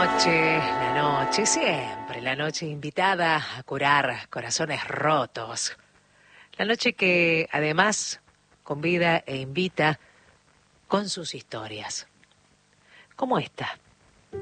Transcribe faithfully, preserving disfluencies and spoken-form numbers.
noche, la noche, siempre la noche invitada a curar corazones rotos. La noche que además convida e invita con sus historias. Como esta,